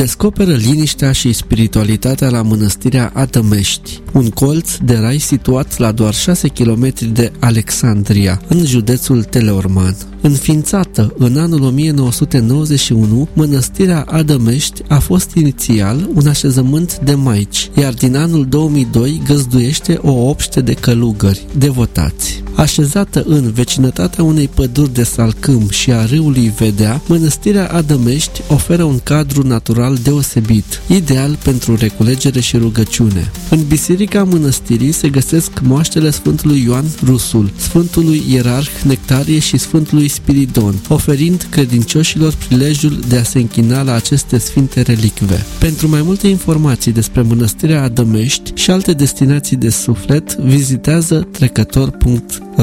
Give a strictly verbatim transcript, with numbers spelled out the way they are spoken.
Descoperă liniștea și spiritualitatea la mănăstirea Adămești, un colț de rai situat la doar șase kilometri de Alexandria, în județul Teleorman. Înființată în anul o mie nouă sute nouăzeci și unu, mănăstirea Adămești a fost inițial un așezământ de maici, iar din anul două mii doi găzduiește o obște de călugări, devotați. Așezată în vecinătatea unei păduri de salcâm și a râului Vedea, mănăstirea Adămești oferă un cadru natural deosebit, ideal pentru reculegere și rugăciune. În biserica mănăstirii se găsesc moaștele Sfântului Ioan Rusul, Sfântului Ierarh Nectarie și Sfântului Spiridon, oferind credincioșilor prilejul de a se închina la aceste sfinte relicve. Pentru mai multe informații despre mănăstirea Adămești și alte destinații de suflet, vizitează trecător punct ro.